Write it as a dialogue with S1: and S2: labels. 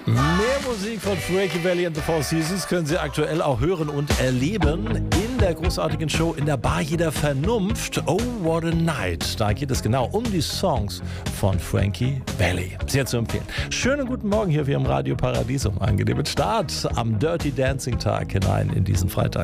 S1: Mehr Musik von Frankie Valli and the Four Seasons können Sie aktuell auch hören und erleben in der großartigen Show in der Bar jeder Vernunft. Oh, what a night. Da geht es genau um die Songs von Frankie Valli. Sehr zu empfehlen. Schönen guten Morgen hier im Radio Paradiso. Angenehmen Start am Dirty Dancing Tag hinein in diesen Freitag.